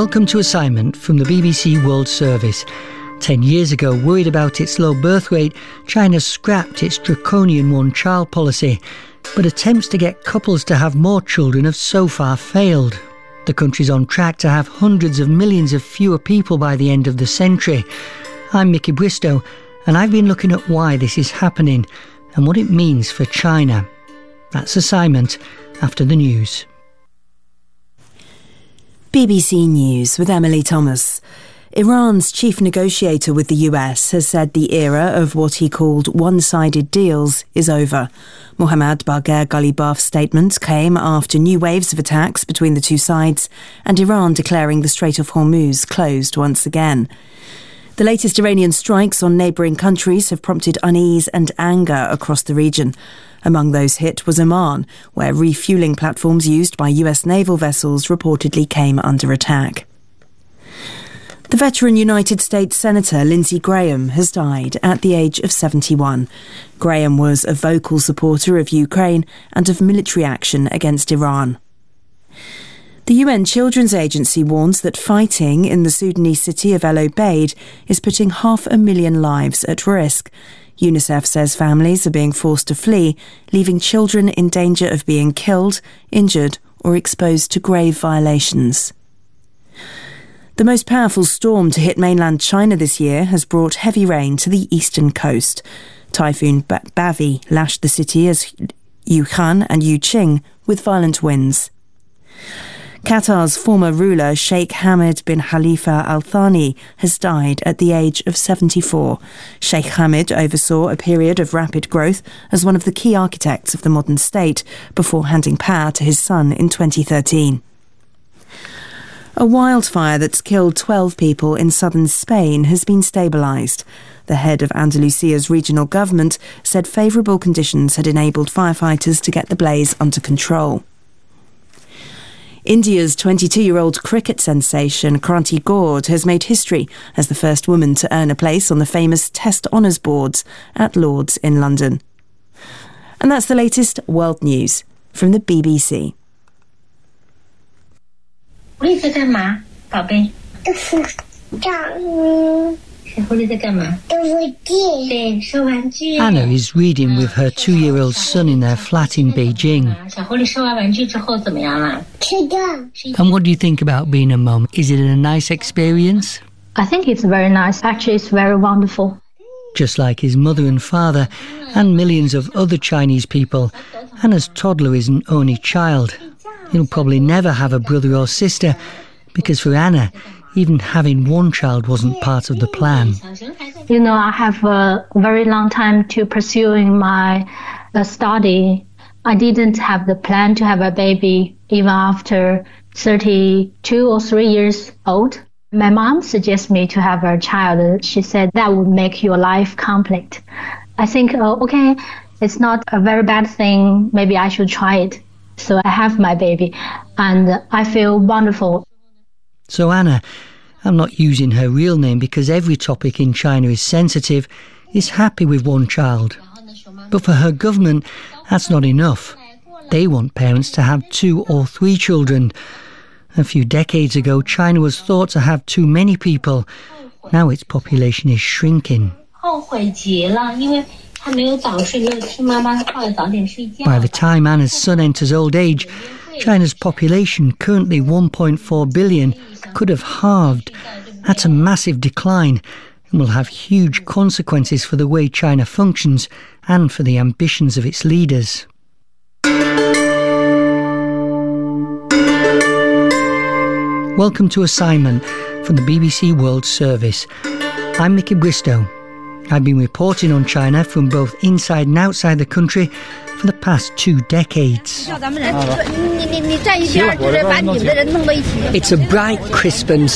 Welcome to Assignment from the BBC World Service. 10 years ago, worried about its low birth rate, China scrapped its draconian one-child policy. But attempts to get couples to have more children have so far failed. The country's on track to have hundreds of millions of fewer people by the end of the century. I'm Mickey Bristow, and I've been looking at why this is happening and what it means for China. That's Assignment after the news. BBC News with Emily Thomas. Iran's chief negotiator with the US has said the era of what he called one-sided deals is over. Mohammad Bagher Ghalibaf's statement came after new waves of attacks between the two sides and Iran declaring the Strait of Hormuz closed once again. The latest Iranian strikes on neighbouring countries have prompted unease and anger across the region. Among those hit was Oman, where refuelling platforms used by US naval vessels reportedly came under attack. The veteran United States Senator Lindsey Graham has died at the age of 71. Graham was a vocal supporter of Ukraine and of military action against Iran. The UN Children's Agency warns that fighting in the Sudanese city of El Obeid is putting 500,000 lives at risk. UNICEF says families are being forced to flee, leaving children in danger of being killed, injured or exposed to grave violations. The most powerful storm to hit mainland China this year has brought heavy rain to the eastern coast. Typhoon Bavi lashed the city as Yukon and Yuqing with violent winds. Qatar's former ruler Sheikh Hamad bin Khalifa Al Thani has died at the age of 74. Sheikh Hamad oversaw a period of rapid growth as one of the key architects of the modern state before handing power to his son in 2013. A wildfire that's killed 12 people in southern Spain has been stabilised. The head of Andalusia's regional government said favourable conditions had enabled firefighters to get the blaze under control. India's 22-year-old cricket sensation Kranti Gaur has made history as the first woman to earn a place on the famous Test Honours Boards at Lord's in London. And that's the latest world news from the BBC. 狐狸在干嘛，宝贝？就是找你。狐狸在干嘛？收玩具。对，收玩具。 Anna is reading with her 2-year-old son in their flat in Beijing. 小狐狸收完玩具之后怎么样了？吃的。 And what do you think about being a mum? Is it a nice experience? I think it's very nice. Actually, it's very wonderful. Just like his mother and father and millions of other Chinese people, Anna's toddler is an only child. He'll probably never have a brother or sister because for Anna, even having one child wasn't part of the plan. You know, I have a very long time to pursuing my study. I didn't have the plan to have a baby even after 32 or 3 years old. My mom suggested me to have a child. She said that would make your life complete. I think, okay, it's not a very bad thing. Maybe I should try it. So I have my baby and I feel wonderful. So Anna, I'm not using her real name because every topic in China is sensitive, is happy with one child. But for her government, that's not enough. They want parents to have 2 or 3 children. A few decades ago, China was thought to have too many people. Now its population is shrinking. By the time Anna's son enters old age, China's population, currently 1.4 billion, could have halved. That's a massive decline and will have huge consequences for the way China functions and for the ambitions of its leaders. Welcome to Assignment from the BBC World Service. I'm Mickey Bristow. I've been reporting on China from both inside and outside the country for the past 2 decades. It's a bright, crisp and